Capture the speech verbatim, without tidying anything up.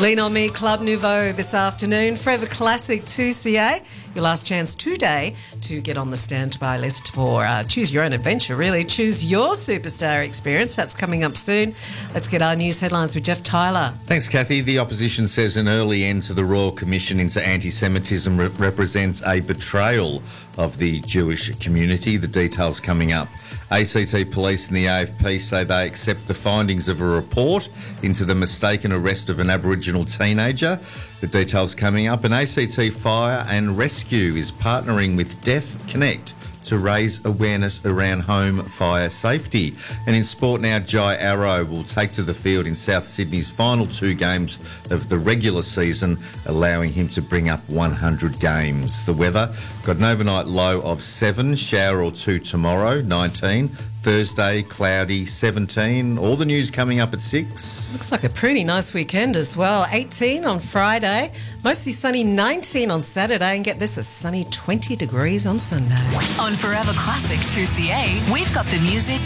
Lean On Me Club Nouveau this afternoon. Forever Classic two C A. Your last chance today to get on the standby list for uh, choose your own adventure, really. Choose your superstar experience. That's coming up soon. Let's get our news headlines with Jeff Tyler. Thanks, Kathy. The opposition says an early end to the Royal Commission into anti-Semitism re- represents a betrayal of the Jewish community. The details coming up. A C T Police and the A F P say they accept the findings of a report into the mistaken arrest of an Aboriginal teenager. The details coming up. And A C T Fire and Rescue is partnering with Deaf Connect to raise awareness around home fire safety. And in sport now, Jai Arrow will take to the field in South Sydney's final two games of the regular season, allowing him to bring up one hundred games. The weather, got an overnight low of seven, shower or two tomorrow, nineteen. Thursday, cloudy, seventeen. All the news coming up at six. Looks like a pretty nice weekend as well. eighteen on Friday, mostly sunny, nineteen on Saturday, and get this, a sunny twenty degrees on Sunday. On Forever Classic two C A, we've got the music